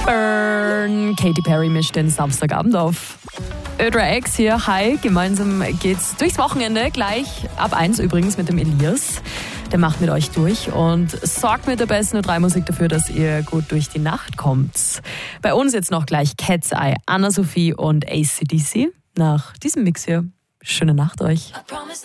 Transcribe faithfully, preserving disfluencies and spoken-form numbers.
Burn. Katy Perry mischt den Samstagabend auf. Ödra X hier, hi. Gemeinsam geht's durchs Wochenende, gleich ab eins übrigens mit dem Elias. Der macht mit euch durch und sorgt mit der besten drei Musik dafür, dass ihr gut durch die Nacht kommt. Bei uns jetzt noch gleich Cat's Eye, Anna Sophie und A C D C. Nach diesem Mix hier, schöne Nacht euch.